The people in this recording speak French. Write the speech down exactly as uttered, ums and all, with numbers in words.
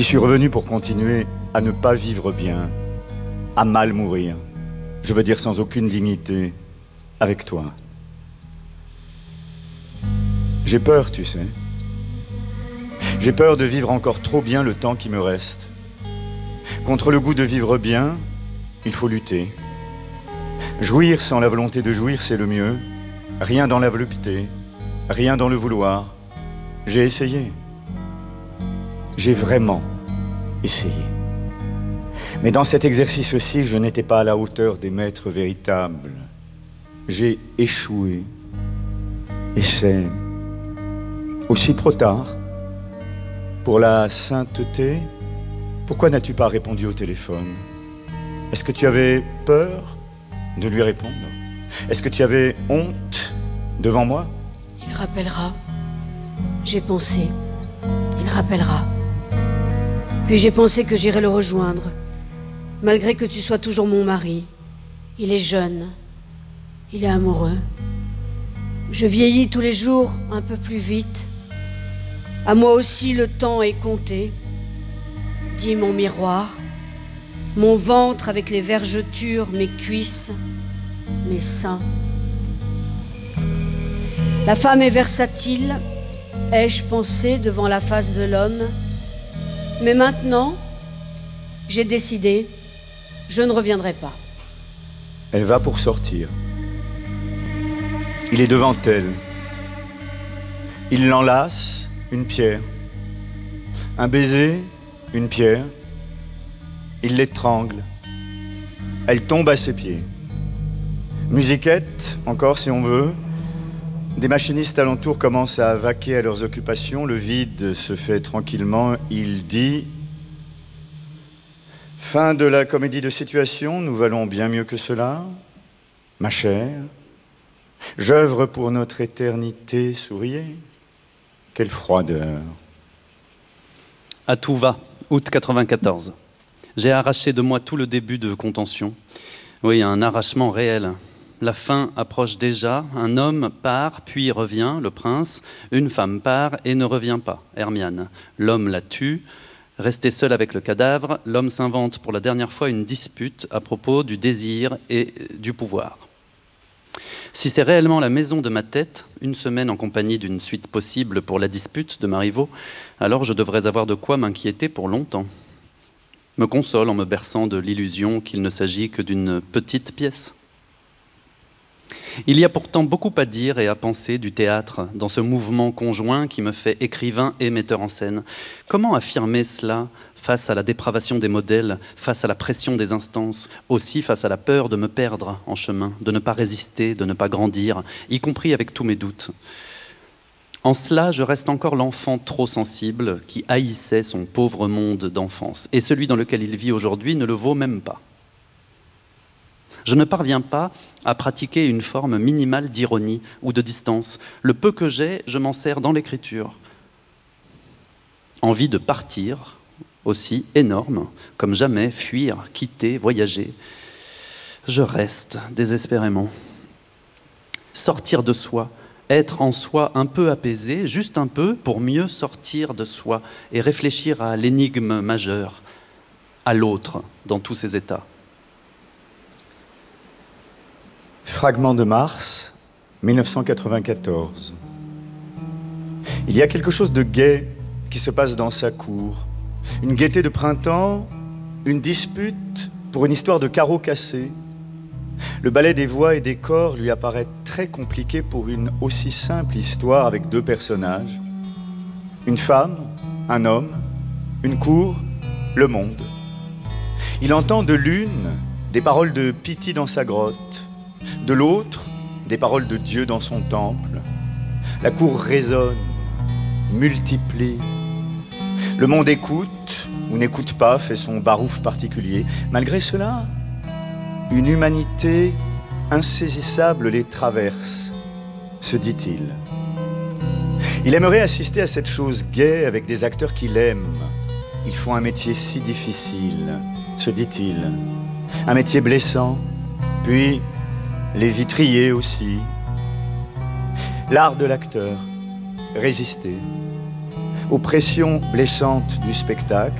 qui suis revenu pour continuer à ne pas vivre bien, à mal mourir, je veux dire sans aucune dignité, avec toi. J'ai peur, tu sais. J'ai peur de vivre encore trop bien le temps qui me reste. Contre le goût de vivre bien, il faut lutter. Jouir sans la volonté de jouir, c'est le mieux. Rien dans la volupté, rien dans le vouloir. J'ai essayé. J'ai vraiment essayé. Mais dans cet exercice aussi, je n'étais pas à la hauteur des maîtres véritables. J'ai échoué. Et c'est aussi trop tard. Pour la sainteté, pourquoi n'as-tu pas répondu au téléphone? Est-ce que tu avais peur de lui répondre? Est-ce que tu avais honte devant moi? Il rappellera. J'ai pensé. Il rappellera. Puis j'ai pensé que j'irais le rejoindre. Malgré que tu sois toujours mon mari. Il est jeune. Il est amoureux. Je vieillis tous les jours un peu plus vite. À moi aussi le temps est compté. Dit mon miroir. Mon ventre avec les vergetures, mes cuisses, mes seins. La femme est versatile, ai-je pensé devant la face de l'homme. Mais maintenant, j'ai décidé, je ne reviendrai pas. Elle va pour sortir. Il est devant elle. Il l'enlace, une pierre. Un baiser, une pierre. Il l'étrangle. Elle tombe à ses pieds. Musiquette, encore si on veut. Des machinistes alentour commencent à vaquer à leurs occupations. Le vide se fait tranquillement. Il dit: fin de la comédie de situation, nous valons bien mieux que cela. Ma chère, j'œuvre pour notre éternité, souriez. Quelle froideur. À tout va, août quatre-vingt-quatorze. J'ai arraché de moi tout le début de contention. Oui, un arrachement réel. La fin approche déjà. Un homme part, puis revient, le prince. Une femme part et ne revient pas, Hermiane. L'homme la tue. Resté seul avec le cadavre, l'homme s'invente pour la dernière fois une dispute à propos du désir et du pouvoir. Si c'est réellement la maison de ma tête, une semaine en compagnie d'une suite possible pour la dispute de Marivaux, alors je devrais avoir de quoi m'inquiéter pour longtemps. Me console en me berçant de l'illusion qu'il ne s'agit que d'une petite pièce. Il y a pourtant beaucoup à dire et à penser du théâtre dans ce mouvement conjoint qui me fait écrivain et metteur en scène. Comment affirmer cela face à la dépravation des modèles, face à la pression des instances, aussi face à la peur de me perdre en chemin, de ne pas résister, de ne pas grandir, y compris avec tous mes doutes. En cela, je reste encore l'enfant trop sensible qui haïssait son pauvre monde d'enfance. Et celui dans lequel il vit aujourd'hui ne le vaut même pas. Je ne parviens pas à pratiquer une forme minimale d'ironie ou de distance. Le peu que j'ai, je m'en sers dans l'écriture. Envie de partir, aussi énorme, comme jamais, fuir, quitter, voyager. Je reste désespérément. Sortir de soi, être en soi un peu apaisé, juste un peu, pour mieux sortir de soi et réfléchir à l'énigme majeure, à l'autre dans tous ses états. Fragment de mars, mille neuf cent quatre-vingt-quatorze. Il y a quelque chose de gai qui se passe dans sa cour. Une gaieté de printemps, une dispute pour une histoire de carreaux cassés. Le ballet des voix et des corps lui apparaît très compliqué pour une aussi simple histoire avec deux personnages. Une femme, un homme, une cour, le monde. Il entend de l'une des paroles de Pity dans sa grotte, de l'autre des paroles de Dieu dans son temple. La cour résonne, multiplie. Le monde écoute ou n'écoute pas, fait son barouf particulier. Malgré cela, une humanité insaisissable les traverse, se dit-il. Il aimerait assister à cette chose gaie avec des acteurs qu'il aime. Ils font un métier si difficile, se dit-il. Un métier blessant, puis les vitriers aussi. L'art de l'acteur, résister aux pressions blessantes du spectacle,